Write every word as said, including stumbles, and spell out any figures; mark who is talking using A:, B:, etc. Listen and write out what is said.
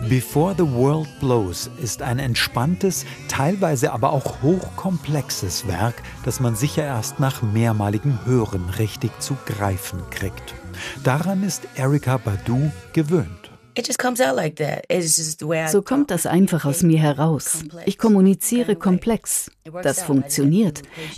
A: Before the World Blows ist ein entspanntes, teilweise aber auch hochkomplexes Werk, das man sicher erst nach mehrmaligem Hören richtig zu greifen kriegt. Daran ist Erykah Badu gewöhnt.
B: So kommt das einfach aus mir heraus. Ich kommuniziere komplex. Das funktioniert.